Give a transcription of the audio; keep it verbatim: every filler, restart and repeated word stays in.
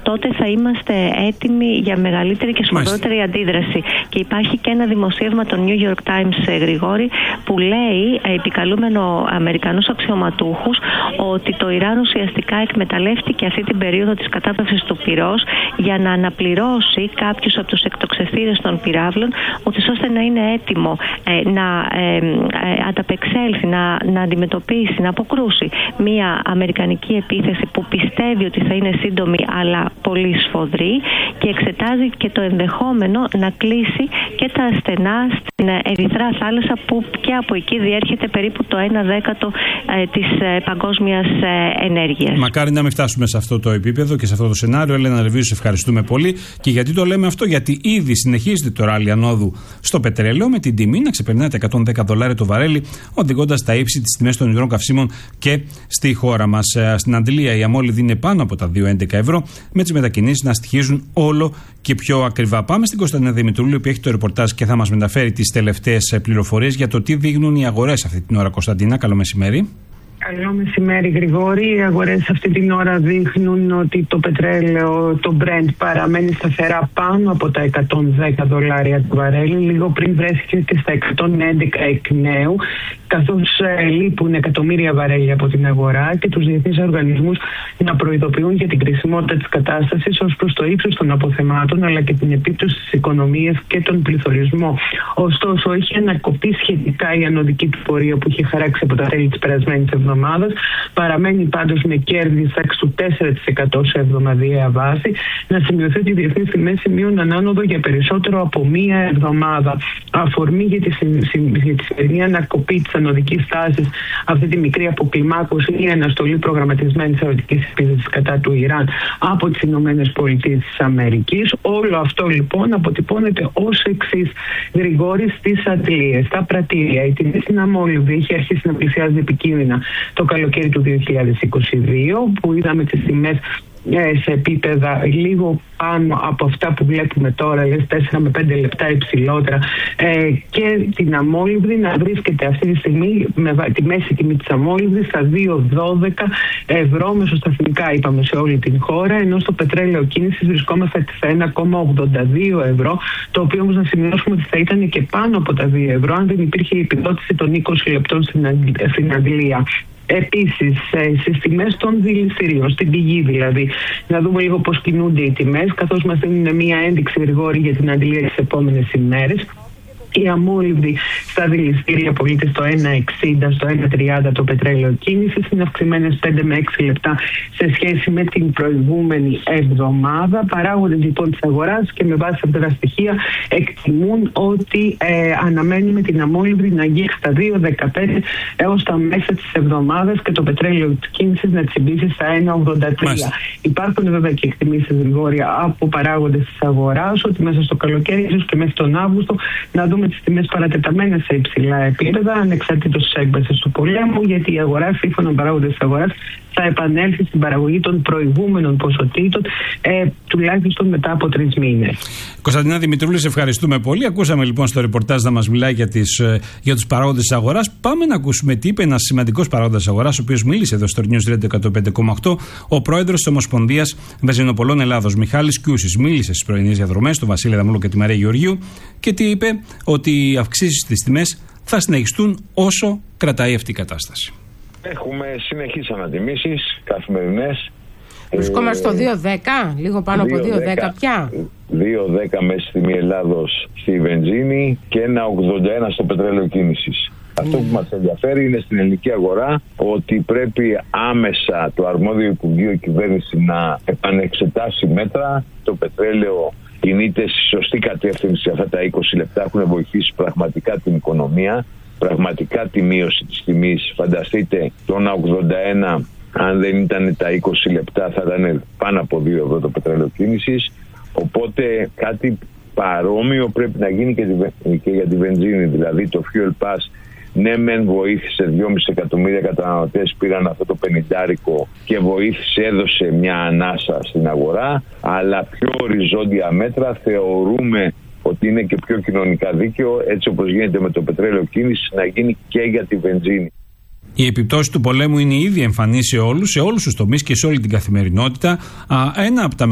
τότε θα είμαστε έτοιμοι για μεγαλύτερη και σοβαρότερη αντίδραση. Και υπάρχει και ένα δημοσίευμα των New York Times, Γρηγόρη, που λέει, επικαλούμενο Αμερικανούς αξιωματούχους, ότι το Ιράν ουσιαστικά εκμεταλλεύτηκε αυτή την περίοδο της κατάπαυσης του πυρός για να αναπληρώσει κάποιους από τους εκτοξευτήρες των πυράβλων, ώστε να είναι έτοιμο ε, να ε, ε, ανταπεξέλθει, να, να αντιμετωπίσει, να αποκρούσει μια αμερικανική επίθεση που πιστεύει ότι θα είναι σύντομη αλλά πολύ σφοδρή, και εξετάζει και το ενδεχόμενο να κλείσει και τα στενά στην Ερυθρά θάλασσα, που και από εκεί διέρχεται περίπου το ένα δέκατο ε, της ε, παγκόσμιας ε, ενέργειας. Μακάρι να μην φτάσουμε σε αυτό το επίπεδο και σε αυτό το σενάριο. Έλενα Ρεβίου, σε ευχαριστούμε πολύ. Και γιατί το λέμε αυτό? Γιατί ήδη συνεχίζεται το ράλι ανόδου στο πετρέλαιο, με την τιμή να ξεπερνάει τα εκατόν δέκα δολάρια το βαρέλι, οδηγώντας στα ύψη τις τιμές των υδρών καυσίμων και στη χώρα μας. Στην Αντλία η αμόλυβδη είναι πάνω από τα δύο έντεκα ευρώ, με τις μετακινήσεις να στοιχίζουν όλο και πιο ακριβά. Πάμε στην Κωνσταντίνα Δημητρούλη, που έχει το ρεπορτάζ και θα μας μεταφέρει τις τελευταίες πληροφορίες για το τι δείχνουν οι αγορές αυτή την ώρα. Κωνσταντίνα, καλό μεσημέρι. Καλό μεσημέρι, Γρηγόρη. Οι αγορές αυτή την ώρα δείχνουν ότι το πετρέλαιο, το Brent, παραμένει σταθερά πάνω από τα εκατόν δέκα δολάρια το βαρέλι. Λίγο πριν βρέθηκε στα εκατόν έντεκα εκ νέου, καθώς ε, λείπουν εκατομμύρια βαρέλια από την αγορά και τους διεθνείς οργανισμούς να προειδοποιούν για την κρισιμότητα της κατάστασης ως προς το ύψος των αποθεμάτων, αλλά και την επίπτωση στις οικονομίες και τον πληθωρισμό. Ωστόσο, έχει ανακοπεί σχετικά η ανωδική του πορεία που είχε χαράξει από τα τέλη της περασμένης εβδομάδας. Παραμένει πάντως με κέρδη τάξη του τέσσερα τοις εκατό σε εβδομαδιαία βάση. Να σημειωθεί ότι οι διεθνείς τιμές σημείωναν άνοδο για περισσότερο από μία εβδομάδα. Αφορμή για τη, για τη σημερινή ανακοπή της ανωδικής τάσης, αυτή τη μικρή αποκλιμάκωση ή αναστολή προγραμματισμένης ερωτικής επίθεσης κατά του Ιράν από τις Ηνωμένες Πολιτείες της Αμερικής. Όλο αυτό λοιπόν αποτυπώνεται ως εξής, Γρηγόρη, στις αντλίες, στα πρατήρια. Η τιμή στην αμόλυβδη είχε αρχίσει να πλησιάζει επικίνδυνα το καλοκαίρι του δύο χιλιάδες είκοσι δύο, που είδαμε τις τιμές σε επίπεδα λίγο πάνω από αυτά που βλέπουμε τώρα, λες τέσσερα με πέντε λεπτά υψηλότερα, ε, και την αμόλυβδη να βρίσκεται αυτή τη στιγμή με τη μέση τιμή της αμόλυβδης στα δύο δώδεκα ευρώ μεσοσταθμικά, είπαμε, σε όλη την χώρα, ενώ στο πετρέλαιο κίνησης βρισκόμαστε στα ένα κόμμα ογδόντα δύο ευρώ, το οποίο όμως να σημειώσουμε ότι θα ήταν και πάνω από τα δύο ευρώ αν δεν υπήρχε η επιδότηση των είκοσι λεπτών στην Αγγλία. Επίσης, στις τιμές των δηληστηρίων, στην πηγή δηλαδή, να δούμε λίγο πώς κινούνται οι τιμές, καθώς μας δίνουν μια ένδειξη, Γρηγόρη, για την αντιλία τις επόμενες ημέρες. Η αμόλυβδη στα δηληστήρια πωλείται στο ένα εξήντα, στο ένα τριάντα το πετρέλαιο κίνησης, είναι αυξημένες πέντε με έξι λεπτά σε σχέση με την προηγούμενη εβδομάδα. Παράγοντες λοιπόν της αγοράς και με βάση αυτά τα στοιχεία εκτιμούν ότι ε, αναμένουμε την αμόλυβδη να αγγίξει στα δύο δεκαπέντε έως τα μέσα της εβδομάδας και το πετρέλαιο κίνησης να τσιμπήσει στα ένα ογδόντα τρία. Μάλιστα. Υπάρχουν βέβαια και εκτιμήσεις, Γρηγόρια, από παράγοντες της αγοράς ότι μέσα στο καλοκαίρι, ίσως και μέχρι τον Αύγουστο, να δούμε τις τιμές παρατεταμένες σε υψηλά επίπεδα, ανεξαρτήτως της έκβασης του πολέμου, γιατί η αγορά, σύμφωνα με παράγοντες της αγοράς, θα επανέλθει στην παραγωγή των προηγούμενων ποσοτήτων, ε, τουλάχιστον μετά από τρεις μήνες. Κωνσταντίνα Δημητρούλη, σε ευχαριστούμε πολύ. Ακούσαμε λοιπόν στο ρεπορτάζ να μας μιλάει για, τις, για τους παράγοντες της αγοράς. Πάμε να ακούσουμε τι είπε ένας σημαντικός παράγοντας της αγοράς, ο οποίος μίλησε εδώ στο News Radio εκατόν πέντε κόμμα οκτώ, ο πρόεδρος της Ομοσπονδίας Βενζινοπολών Ελλάδος, Μιχάλης Κιούσης. Μίλησε στις πρωινές διαδρομές, του Βασίλη Αδαμούλου και τη Μαρία Γεωργίου, και τι είπε? Ότι οι αυξήσεις στις τιμές θα συνεχιστούν όσο κρατάει αυτή η κατάσταση. Έχουμε συνεχείς ανατιμήσεις καθημερινές. Βρισκόμαστε στο δύο δέκα, λίγο πάνω από δύο δέκα πια. δύο δέκα μέση τιμή Ελλάδος στη βενζίνη και ένα ογδόντα ένα στο πετρέλαιο κίνησης. Αυτό που μας ενδιαφέρει είναι στην ελληνική αγορά ότι πρέπει άμεσα το αρμόδιο Υπουργείο Κυβέρνηση να επανεξετάσει μέτρα. Το πετρέλαιο κινείται στη σωστή κατεύθυνση, αυτά τα είκοσι λεπτά έχουν βοηθήσει πραγματικά την οικονομία, πραγματικά τη μείωση της τιμής. Φανταστείτε το ένα ογδόντα ένα, αν δεν ήταν τα είκοσι λεπτά θα ήταν πάνω από δύο ευρώ το πετρέλαιο κίνησης. Οπότε κάτι παρόμοιο πρέπει να γίνει και, τη, και για τη βενζίνη, δηλαδή το fuel pass. Ναι, μεν βοήθησε δυόμισι εκατομμύρια καταναλωτές, πήραν αυτό το πενηντάρικο και βοήθησε, έδωσε μια ανάσα στην αγορά, αλλά πιο οριζόντια μέτρα θεωρούμε ότι είναι και πιο κοινωνικά δίκαιο, έτσι όπως γίνεται με το πετρέλαιο κίνηση, να γίνει και για τη βενζίνη. Η επιπτώση του πολέμου είναι ήδη εμφανή σε όλους, σε όλους τους τομείς και σε όλη την καθημερινότητα. Α, ένα από τα